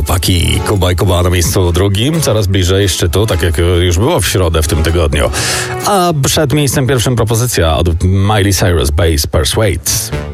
chłopaki. Kuba i Kuba na miejscu drugim, coraz bliżej szczytu, tak jak już było w środę w tym tygodniu. A przed miejscem pierwszym propozycja od Miley Cyrus, Bass Persuades.